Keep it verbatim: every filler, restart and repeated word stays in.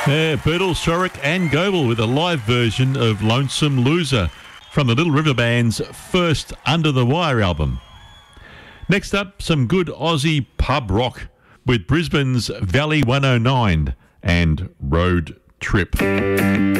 Yeah, Birdle, Shorrock and Goebel with a live version of Lonesome Loser from the Little River Band's first Under the Wire album. Next up, some good Aussie pub rock with Brisbane's Valley one oh nine and Road Trip.